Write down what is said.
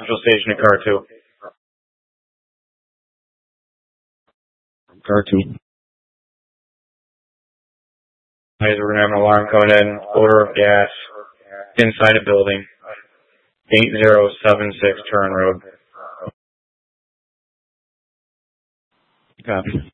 Central Station to car 2. Car 2. Guys, we're going to have an alarm coming in. Odor of gas. Inside a building. 8076 Turn Road. Copy.